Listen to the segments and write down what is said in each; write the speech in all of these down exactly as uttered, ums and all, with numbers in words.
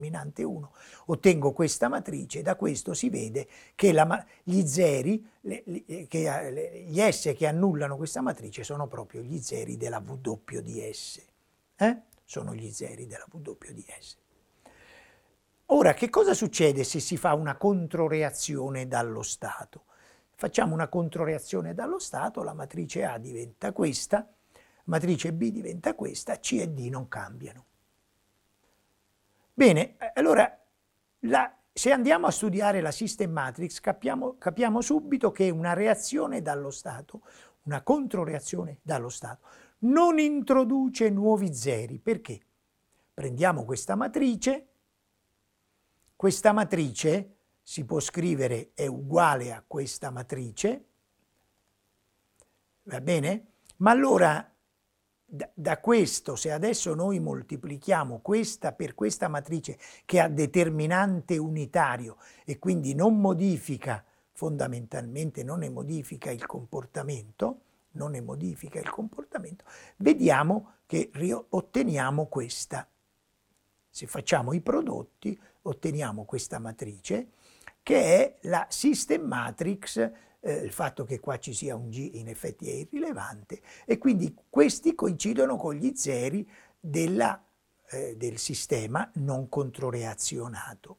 determinante uno, ottengo questa matrice. Da questo si vede che la, gli zeri, le, le, che, le, gli S che annullano questa matrice sono proprio gli zeri della W di S. Eh? Sono gli zeri della W di S. Ora, che cosa succede se si fa una controreazione dallo stato? Facciamo una controreazione dallo stato, la matrice A diventa questa, matrice B diventa questa, C e D non cambiano. Bene, allora la, se andiamo a studiare la system matrix capiamo, capiamo subito che una reazione dallo stato, una controreazione dallo stato, non introduce nuovi zeri. Perché? Prendiamo questa matrice, questa matrice si può scrivere è uguale a questa matrice, va bene? Ma allora da, da questo, se adesso noi moltiplichiamo questa per questa matrice che ha determinante unitario e quindi non modifica, fondamentalmente non ne modifica il comportamento, non ne modifica il comportamento, vediamo che otteniamo questa. Se facciamo i prodotti, otteniamo questa matrice, che è la system matrix. Eh, il fatto che qua ci sia un G in effetti è irrilevante, e quindi questi coincidono con gli zeri della, eh, del sistema non controreazionato.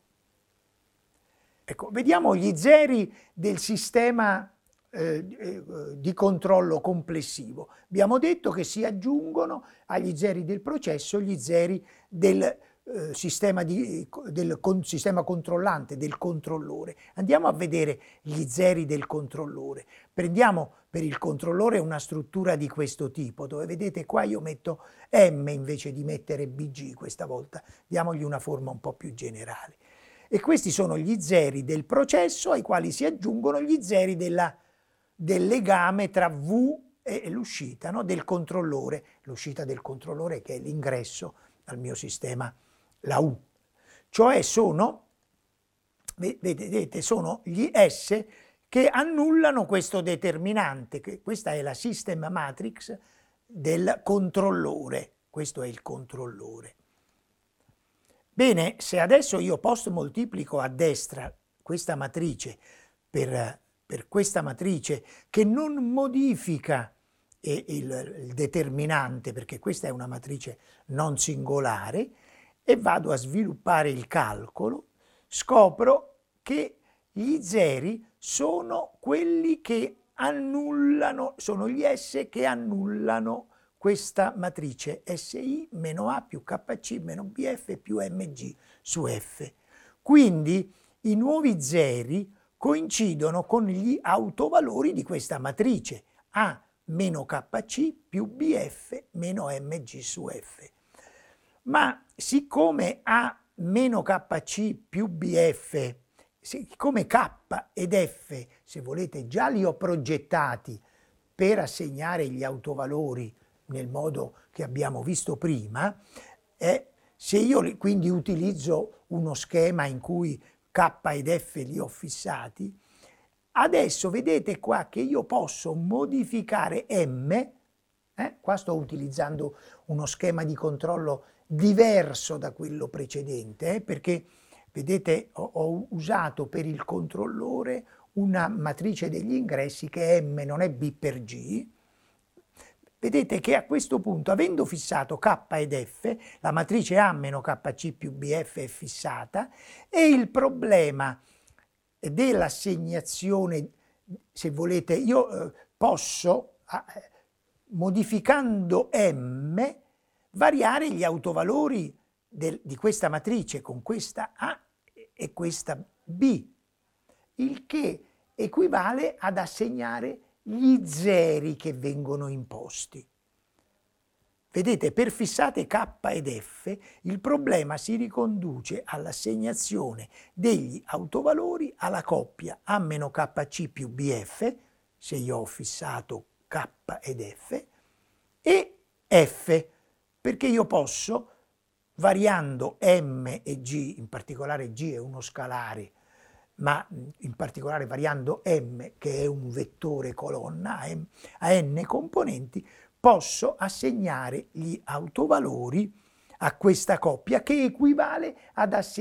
Ecco, vediamo gli zeri del sistema eh, di controllo complessivo. Abbiamo detto che si aggiungono agli zeri del processo gli zeri del Eh, sistema, di, del con, sistema controllante, del controllore. Andiamo a vedere gli zeri del controllore. Prendiamo per il controllore una struttura di questo tipo, dove vedete qua io metto M invece di mettere B G questa volta, diamogli una forma un po' più generale. E questi sono gli zeri del processo ai quali si aggiungono gli zeri della, del legame tra V e l'uscita, no? Del controllore, l'uscita del controllore che è l'ingresso al mio sistema, la U, cioè sono, vedete, sono gli S che annullano questo determinante, che questa è la system matrix del controllore, questo è il controllore. Bene, se adesso io post moltiplico a destra questa matrice per, per questa matrice che non modifica il, il determinante, perché questa è una matrice non singolare, e vado a sviluppare il calcolo, scopro che gli zeri sono quelli che annullano, sono gli S che annullano questa matrice S I meno A più K C meno B F più M G su F. Quindi i nuovi zeri coincidono con gli autovalori di questa matrice A meno K C più B F meno M G su F. Ma siccome A meno K C più B F, siccome K ed F, se volete, già li ho progettati per assegnare gli autovalori nel modo che abbiamo visto prima, eh, se io quindi utilizzo uno schema in cui K ed F li ho fissati, adesso vedete qua che io posso modificare M, eh, qua sto utilizzando uno schema di controllo diverso da quello precedente, eh, perché vedete ho, ho usato per il controllore una matrice degli ingressi che M non è B per G. Vedete che a questo punto, avendo fissato K ed F, la matrice A meno K C più B F è fissata, e il problema dell'assegnazione, se volete, io eh, posso, eh, modificando M, variare gli autovalori del, di questa matrice con questa A e questa B, il che equivale ad assegnare gli zeri che vengono imposti. Vedete, per fissate K ed F, il problema si riconduce all'assegnazione degli autovalori alla coppia A meno K C più B F, se io ho fissato K ed F, e F, perché io posso, variando M e G, in particolare G è uno scalare, ma in particolare variando M, che è un vettore colonna, a n componenti, posso assegnare gli autovalori a questa coppia che equivale ad assegnare